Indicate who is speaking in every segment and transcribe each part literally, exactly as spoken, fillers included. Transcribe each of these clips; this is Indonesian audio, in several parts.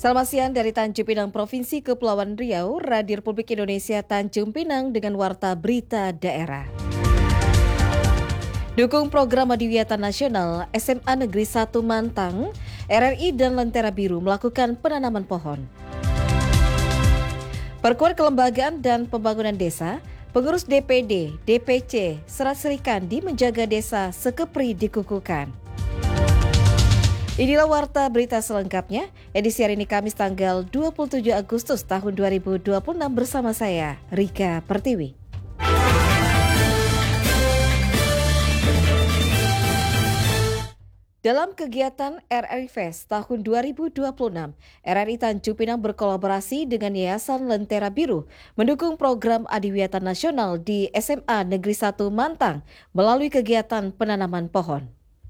Speaker 1: Selamat siang dari Tanjung Pinang, Provinsi Kepulauan Riau, Radio Republik Indonesia Tanjung Pinang dengan Warta Berita Daerah. Dukung program Adiwiyata Nasional, S M A Negeri satu Mantang, R R I dan Lentera Biru melakukan penanaman pohon. Perkuat kelembagaan dan pembangunan desa, pengurus D P D, D P C, Serat Sri Kandi menjaga desa Sekepri dikukuhkan. Inilah Warta Berita selengkapnya, edisi hari ini Kamis tanggal dua puluh tujuh Agustus tahun dua ribu dua puluh enam bersama saya, Rika Pertiwi. Dalam kegiatan R R I Fest tahun dua ribu dua puluh enam, R R I Tanjung Pinang berkolaborasi dengan Yayasan Lentera Biru mendukung program Adiwiyata Nasional di S M A Negeri satu Mantang melalui kegiatan penanaman pohon.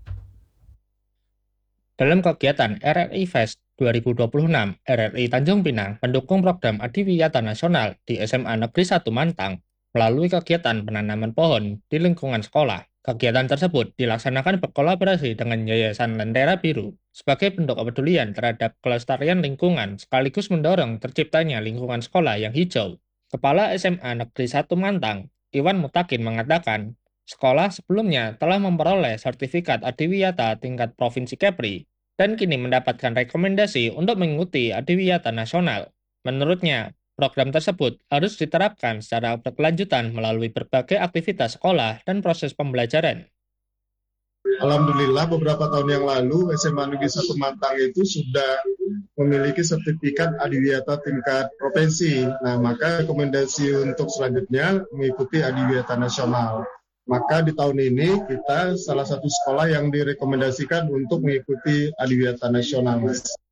Speaker 2: Dalam kegiatan R R I Fest dua ribu dua puluh enam, R R I Tanjung Pinang mendukung program Adiwiyata Nasional di S M A Negeri satu Mantang melalui kegiatan penanaman pohon di lingkungan sekolah. Kegiatan tersebut dilaksanakan berkolaborasi dengan Yayasan Lentera Biru sebagai bentuk kepedulian terhadap kelestarian lingkungan sekaligus mendorong terciptanya lingkungan sekolah yang hijau. Kepala S M A Negeri satu Mantang, Iwan Mutakin mengatakan, sekolah sebelumnya telah memperoleh sertifikat Adiwiyata tingkat Provinsi Kepri dan kini mendapatkan rekomendasi untuk mengikuti Adiwiyata Nasional. Menurutnya, program tersebut harus diterapkan secara berkelanjutan melalui berbagai aktivitas sekolah dan proses pembelajaran.
Speaker 3: Alhamdulillah beberapa tahun yang lalu S M A Negeri satu Mantang itu sudah memiliki sertifikat Adiwiyata tingkat provinsi. Nah, maka rekomendasi untuk selanjutnya mengikuti Adiwiyata Nasional. Maka di tahun ini kita salah satu sekolah yang direkomendasikan untuk mengikuti Adiwiyata Nasional.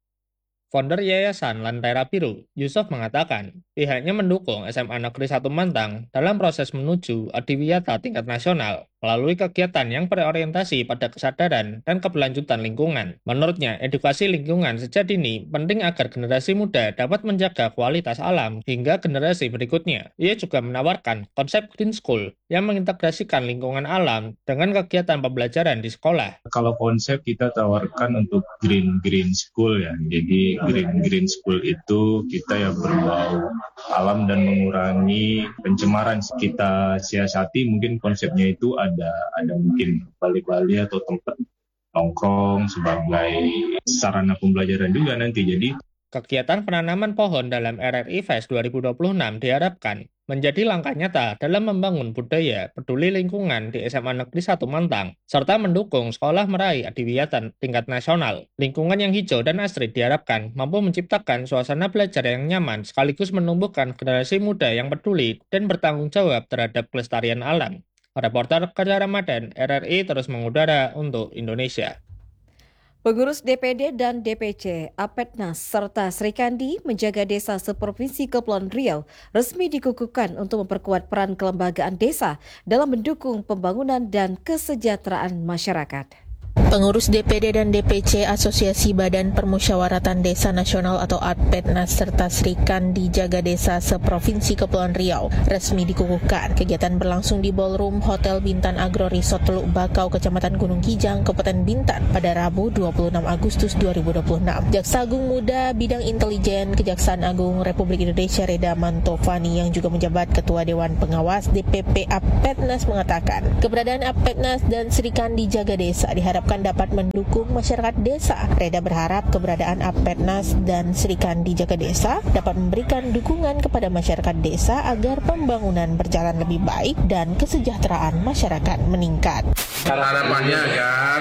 Speaker 2: Founder Yayasan Lentera Biru, Yusuf mengatakan, pihaknya mendukung S M A Negeri satu Mantang dalam proses menuju Adiwiyata tingkat nasional melalui kegiatan yang berorientasi pada kesadaran dan keberlanjutan lingkungan. Menurutnya, edukasi lingkungan sejak dini penting agar generasi muda dapat menjaga kualitas alam hingga generasi berikutnya. Ia juga menawarkan konsep Green School yang mengintegrasikan lingkungan alam dengan kegiatan pembelajaran di sekolah.
Speaker 4: Kalau konsep kita tawarkan untuk Green Green School ya, jadi Green Green School itu kita yang berbau alam dan mengurangi pencemaran. Kita siasati mungkin konsepnya itu ada ada mungkin bali-bali atau tempat nongkrong sebagai sarana pembelajaran juga nanti. Jadi
Speaker 2: kegiatan penanaman pohon dalam R R I Fest dua ribu dua puluh enam diharapkan menjadi langkah nyata dalam membangun budaya peduli lingkungan di S M A Negeri satu Mantang, serta mendukung sekolah meraih Adiwiyata tingkat nasional. Lingkungan yang hijau dan asri diharapkan mampu menciptakan suasana belajar yang nyaman sekaligus menumbuhkan generasi muda yang peduli dan bertanggung jawab terhadap kelestarian alam. Reporter Kerja Ramadan R R I terus mengudara untuk Indonesia.
Speaker 1: Pengurus D P D dan D P C, Apetnas, serta Sri Kandi menjaga desa seprovinsi Kepulauan Riau resmi dikukuhkan untuk memperkuat peran kelembagaan desa dalam mendukung pembangunan dan kesejahteraan masyarakat.
Speaker 5: Pengurus D P D dan D P C Asosiasi Badan Permusyawaratan Desa Nasional atau Apetnas serta Sri Kandi Jaga Desa seprovinsi Kepulauan Riau resmi dikukuhkan. Kegiatan berlangsung di Ballroom Hotel Bintan Agro Resort Teluk Bakau, Kecamatan Gunung Kijang, Kabupaten Bintan pada Rabu dua puluh enam Agustus dua ribu dua puluh enam. Jaksa Agung Muda Bidang Intelijen Kejaksaan Agung Republik Indonesia Reda Mantovani yang juga menjabat Ketua Dewan Pengawas D P P Apetnas mengatakan, keberadaan Apetnas dan Sri Kandi Jaga Desa diharapkan dapat mendukung masyarakat desa. Reda berharap keberadaan Apetnas dan Sri Kandi Jaga Desa dapat memberikan dukungan kepada masyarakat desa agar pembangunan berjalan lebih baik dan kesejahteraan masyarakat meningkat.
Speaker 6: Harapannya agar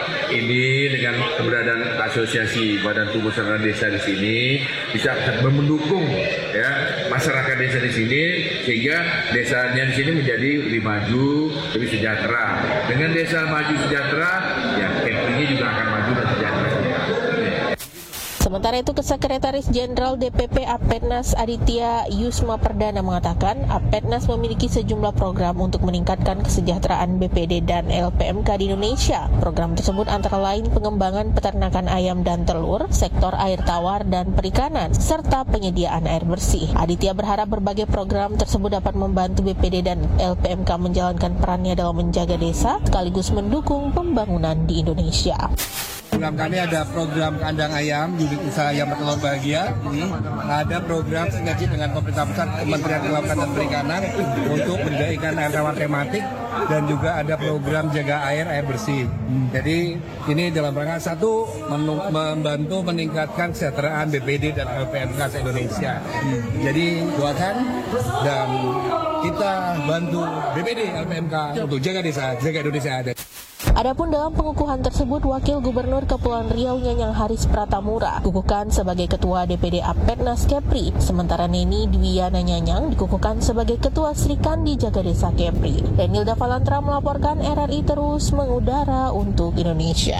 Speaker 6: ini dengan keberadaan asosiasi Badan Permusyawaratan Desa di sini bisa mendukung ya masyarakat desa di sini sehingga desanya di sini menjadi lebih maju, lebih sejahtera. Dengan desa maju sejahtera, ya Kepri juga akan maju dan sejahtera.
Speaker 5: Sementara itu, Sekretaris Jenderal D P P Apetnas Aditya Yusma Perdana mengatakan Apetnas memiliki sejumlah program untuk meningkatkan kesejahteraan B P D dan L P M K di Indonesia. Program tersebut antara lain pengembangan peternakan ayam dan telur, sektor air tawar dan perikanan, serta penyediaan air bersih. Aditya berharap berbagai program tersebut dapat membantu B P D dan L P M K menjalankan perannya dalam menjaga desa sekaligus mendukung pembangunan di Indonesia.
Speaker 7: program kami ada program kandang ayam, unit usaha ayam bertelur bahagia. Ini ada program sinergi dengan pemerintah pusat, Kementerian Kelautan dan Perikanan untuk budidaya ikan air tawar tematik, dan juga ada program jaga air air bersih. Jadi ini dalam rangka satu menu- membantu meningkatkan kesejahteraan B P D dan L P M K se-Indonesia. Jadi doakan dan kita bantu B P D L P M K untuk jaga desa, jaga Indonesia.
Speaker 5: Adapun dalam pengukuhan tersebut, Wakil Gubernur Kepulauan Riau Nyanyang Haris Pratamura dikukuhkan sebagai Ketua D P D Apetnas Kepri, sementara Neni Dwiana Nyanyang dikukuhkan sebagai Ketua Srikandi Jaga Desa Kepri. Renilda Valantra melaporkan R R I terus mengudara untuk Indonesia.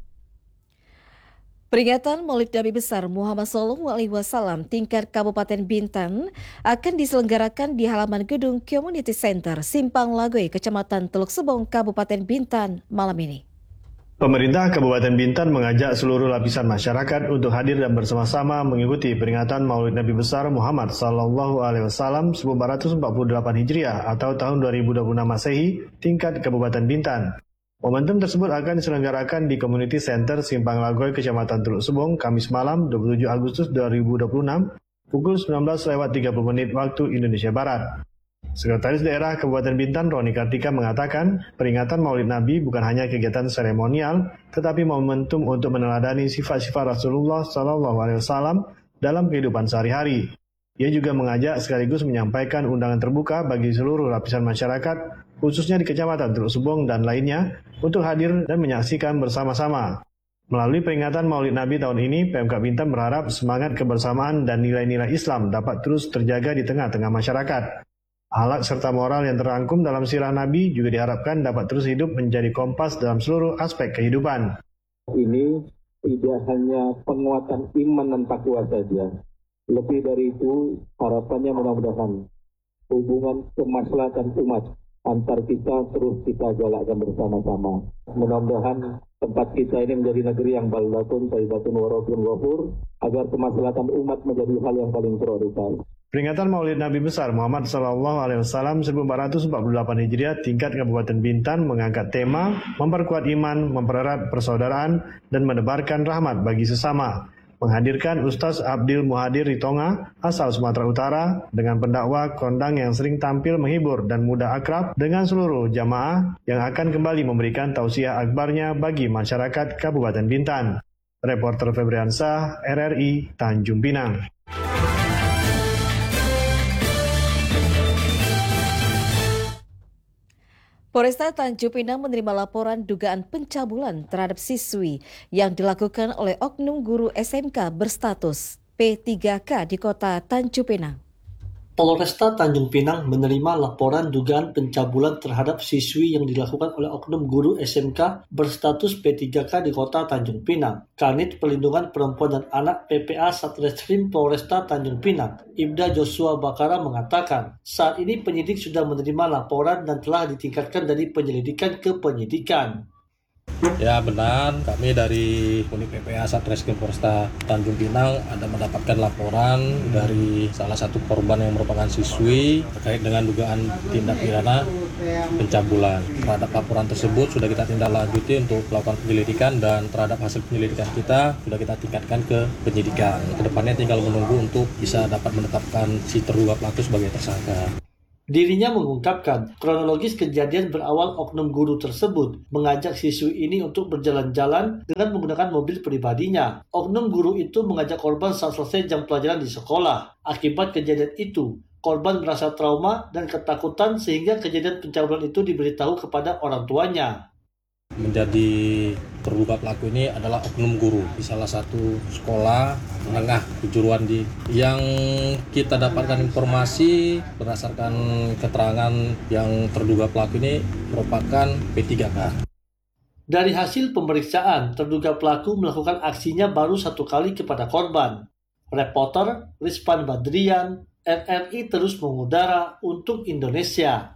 Speaker 1: Peringatan Maulid Nabi Besar Muhammad Sallallahu Alaihi Wasallam tingkat Kabupaten Bintan akan diselenggarakan di halaman gedung Community Center Simpang Lagoy, Kecamatan Teluk Sebong, Kabupaten Bintan malam ini.
Speaker 8: Pemerintah Kabupaten Bintan mengajak seluruh lapisan masyarakat untuk hadir dan bersama-sama mengikuti peringatan Maulid Nabi Besar Muhammad Sallallahu Alaihi Wasallam seribu empat ratus empat puluh delapan Hijriah atau tahun dua ribu dua puluh enam Masehi tingkat Kabupaten Bintan. Momentum tersebut akan diselenggarakan di Community Center Simpang Lagoy, Kecamatan Teluk Sebong, Kamis malam dua puluh tujuh Agustus dua ribu dua puluh enam, pukul sembilan belas lewat tiga puluh menit waktu Indonesia Barat. Sekretaris Daerah Kabupaten Bintan, Roni Kartika, mengatakan peringatan Maulid Nabi bukan hanya kegiatan seremonial, tetapi momentum untuk meneladani sifat-sifat Rasulullah Shallallahu Alaihi Wasallam dalam kehidupan sehari-hari. Ia juga mengajak sekaligus menyampaikan undangan terbuka bagi seluruh lapisan masyarakat, khususnya di Kecamatan Teluk Sebong dan lainnya, untuk hadir dan menyaksikan bersama-sama. Melalui peringatan Maulid Nabi tahun ini, P M K Bintan berharap semangat kebersamaan dan nilai-nilai Islam dapat terus terjaga di tengah-tengah masyarakat. Akhlak serta moral yang terangkum dalam sirah Nabi juga diharapkan dapat terus hidup menjadi kompas dalam seluruh aspek kehidupan.
Speaker 9: Ini tidak hanya penguatan iman dan takwa saja. Lebih dari itu, harapannya mudah-mudahan hubungan kemaslahatan umat antar kita terus kita galakkan bersama-sama. Mudah-mudahan tempat kita ini menjadi negeri yang baldatun, tayyibatun, warahmatun, wafur, agar kemaslahatan umat menjadi hal yang paling prioritas.
Speaker 8: Peringatan Maulid Nabi Besar Muhammad Sallallahu Alaihi Wasallam seribu empat ratus empat puluh delapan Hijriah tingkat Kabupaten Bintan mengangkat tema memperkuat iman, mempererat persaudaraan, dan menebarkan rahmat bagi sesama. Menghadirkan Ustaz Abdil Muhadir Ritonga asal Sumatera Utara dengan pendakwa kondang yang sering tampil menghibur dan mudah akrab dengan seluruh jamaah yang akan kembali memberikan tausiah akbarnya bagi masyarakat Kabupaten Bintan. Reporter Febriansah, R R I, Tanjung Pinang.
Speaker 1: Polresta Tanjung Pinang menerima laporan dugaan pencabulan terhadap siswi yang dilakukan oleh oknum guru S M K berstatus P tiga K di kota Tanjung Pinang.
Speaker 10: Polresta Tanjung Pinang menerima laporan dugaan pencabulan terhadap siswi yang dilakukan oleh oknum guru S M K berstatus P tiga K di kota Tanjung Pinang. Kanit Perlindungan Perempuan dan Anak P P A Satreskrim Polresta Tanjung Pinang, Ibda Joshua Bakara mengatakan, saat ini penyidik sudah menerima laporan dan telah ditingkatkan dari penyelidikan ke penyidikan.
Speaker 11: Ya benar, kami dari unit P P A Satreskrim Polresta Tanjung Pinang ada mendapatkan laporan dari salah satu korban yang merupakan siswi terkait dengan dugaan tindak pidana pencabulan. Terhadap laporan tersebut sudah kita tindak lanjuti untuk melakukan penyelidikan dan terhadap hasil penyelidikan kita sudah kita tingkatkan ke penyidikan. Kedepannya tinggal menunggu untuk bisa dapat menetapkan si terduga pelaku sebagai tersangka.
Speaker 10: Dirinya mengungkapkan kronologis kejadian berawal oknum guru tersebut mengajak siswi ini untuk berjalan-jalan dengan menggunakan mobil pribadinya. Oknum guru itu mengajak korban saat selesai jam pelajaran di sekolah. Akibat kejadian itu, korban merasa trauma dan ketakutan sehingga kejadian pencabulan itu diberitahu kepada orang tuanya.
Speaker 11: Menjadi terduga pelaku ini adalah oknum guru di salah satu sekolah menengah kejuruan di yang kita dapatkan informasi berdasarkan keterangan yang terduga pelaku ini merupakan P tiga K.
Speaker 10: Dari hasil pemeriksaan, terduga pelaku melakukan aksinya baru satu kali kepada korban. Reporter Rizpan Badrian, R R I terus mengudara untuk Indonesia.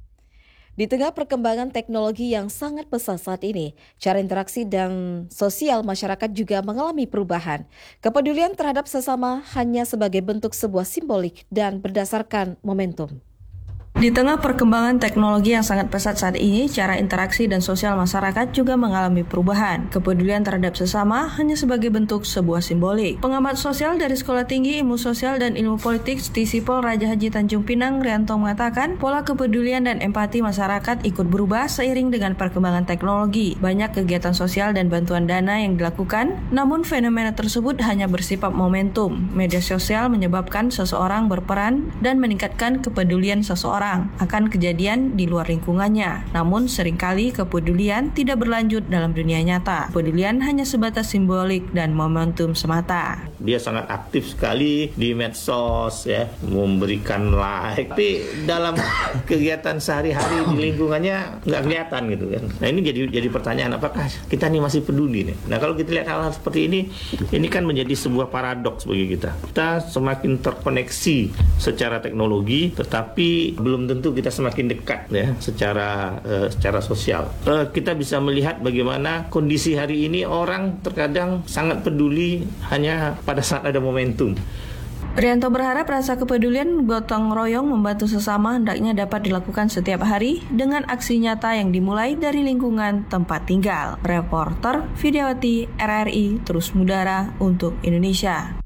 Speaker 1: Di tengah perkembangan teknologi yang sangat pesat saat ini, cara interaksi dan sosial masyarakat juga mengalami perubahan. Kepedulian terhadap sesama hanya sebagai bentuk sebuah simbolik dan berdasarkan momentum.
Speaker 12: Di tengah perkembangan teknologi yang sangat pesat saat ini, cara interaksi dan sosial masyarakat juga mengalami perubahan. Kepedulian terhadap sesama hanya sebagai bentuk sebuah simbolik. Pengamat sosial dari Sekolah Tinggi Ilmu Sosial dan Ilmu Politik Stisipol Raja Haji Tanjung Pinang, Rianto, mengatakan pola kepedulian dan empati masyarakat ikut berubah seiring dengan perkembangan teknologi. Banyak kegiatan sosial dan bantuan dana yang dilakukan, namun fenomena tersebut hanya bersifat momentum. Media sosial menyebabkan seseorang berperan dan meningkatkan kepedulian seseorang akan kejadian di luar lingkungannya. Namun seringkali kepedulian tidak berlanjut dalam dunia nyata. Kepedulian hanya sebatas simbolik dan momentum semata.
Speaker 13: Dia sangat aktif sekali di medsos, ya, memberikan like. Tapi dalam kegiatan sehari-hari di lingkungannya nggak kelihatan gitu kan. Nah ini jadi jadi pertanyaan, apakah kita nih masih peduli nih? Nah kalau kita lihat hal-hal seperti ini, ini kan menjadi sebuah paradoks bagi kita. Kita semakin terkoneksi secara teknologi, tetapi belum tentu kita semakin dekat ya secara uh, secara sosial. Uh, kita bisa melihat bagaimana kondisi hari ini orang terkadang sangat peduli hanya pada saat ada momentum.
Speaker 12: Rianto berharap rasa kepedulian gotong royong membantu sesama hendaknya dapat dilakukan setiap hari dengan aksi nyata yang dimulai dari lingkungan tempat tinggal. Reporter Vidyawati R R I terus mudara untuk Indonesia.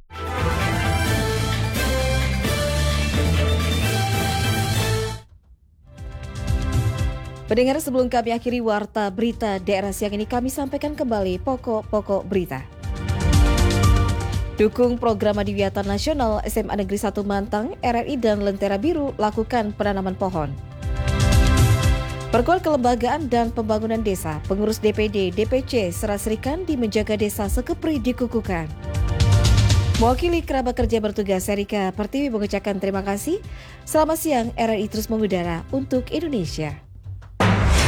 Speaker 1: Pendengar, sebelum kami akhiri warta berita daerah siang ini, kami sampaikan kembali pokok-pokok berita. Dukung program Adiwiyata Nasional, S M A Negeri satu Mantang, R R I dan Lentera Biru lakukan penanaman pohon. Perkuat kelembagaan dan pembangunan desa, pengurus D P D, D P C, Serat Serikan di menjaga desa Sekepri dikukuhkan. Mewakili kerabat kerja bertugas, Erika Pertiwi mengucapkan terima kasih. Selamat siang, R R I terus mengudara untuk Indonesia.